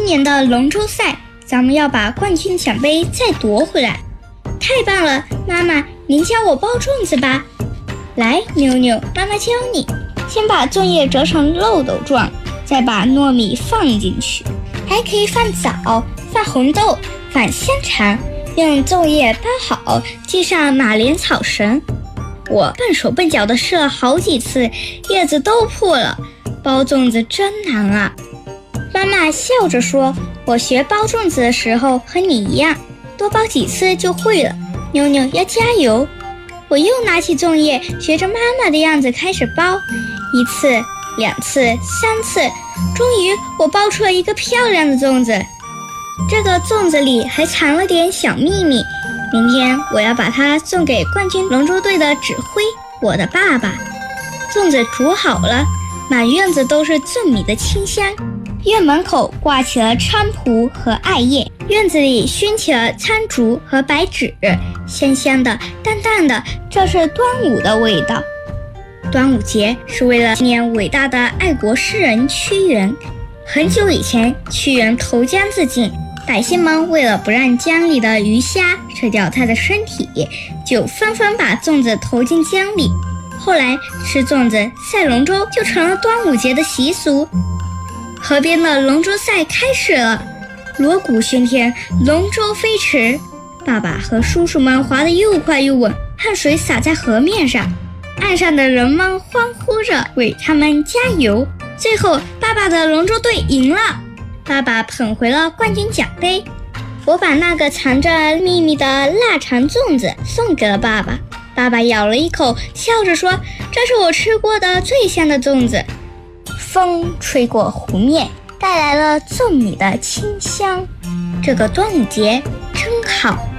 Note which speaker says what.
Speaker 1: 今年的龙舟赛，咱们要把冠军奖杯再夺回来。太棒了，妈妈，您教我包粽子吧。来，妞妞，妈妈教你。先把粽叶折成漏斗状，再把糯米放进去，还可以放枣、放红豆、放香肠，用粽叶包好，系上马莲草绳。我笨手笨脚的试了好几次，叶子都破了。包粽子真难啊！妈妈笑着说，我学包粽子的时候和你一样，多包几次就会了。妞妞要加油！我又拿起粽叶，学着妈妈的样子开始包，一次、两次、三次，终于我包出了一个漂亮的粽子。这个粽子里还藏了点小秘密，明天我要把它送给冠军龙舟队的指挥，我的爸爸。粽子煮好了，满院子都是粽米的清香。院门口挂起了菖蒲和艾叶，院子里熏起了苍竹和白芷，香香的，淡淡的，这是端午的味道。端午节是为了纪念伟大的爱国诗人屈原。很久以前，屈原投江自尽，百姓们为了不让江里的鱼虾吃掉他的身体，就纷纷把粽子投进江里。后来吃粽子赛龙舟就成了端午节的习俗。河边的龙舟赛开始了，锣鼓喧天，龙舟飞驰，爸爸和叔叔们划得又快又稳，汗水洒在河面上，岸上的人们欢呼着为他们加油。最后爸爸的龙舟队赢了，爸爸捧回了冠军奖杯。我把那个藏着秘密的腊肠粽子送给了爸爸，爸爸咬了一口，笑着说，这是我吃过的最香的粽子。风吹过湖面，带来了粽米的清香。这个端午节真好。